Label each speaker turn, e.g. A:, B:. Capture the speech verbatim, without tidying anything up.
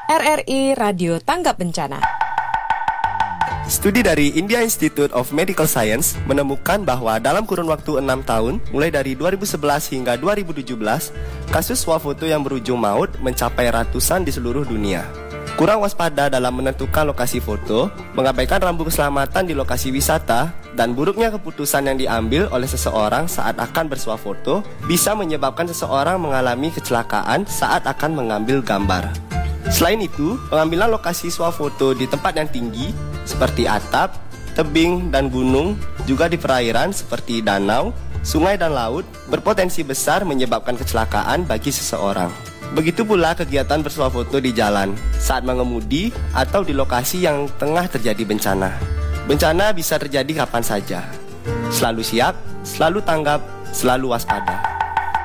A: R R I Radio Tanggap Bencana.
B: Studi dari India Institute of Medical Science menemukan bahwa dalam kurun waktu enam tahun, mulai dari dua ribu sebelas hingga dua ribu tujuh belas, kasus swafoto yang berujung maut mencapai ratusan di seluruh dunia. Kurang waspada dalam menentukan lokasi foto, mengabaikan rambu keselamatan di lokasi wisata, dan buruknya keputusan yang diambil oleh seseorang saat akan bersuah foto bisa menyebabkan seseorang mengalami kecelakaan saat akan mengambil gambar. Selain itu, pengambilan lokasi swafoto di tempat yang tinggi seperti atap, tebing, dan gunung, juga di perairan seperti danau, sungai, dan laut berpotensi besar menyebabkan kecelakaan bagi seseorang. Begitu pula kegiatan bersuah foto di jalan, saat mengemudi, atau di lokasi yang tengah terjadi bencana. Bencana bisa terjadi kapan saja. Selalu siap, selalu tanggap, selalu waspada.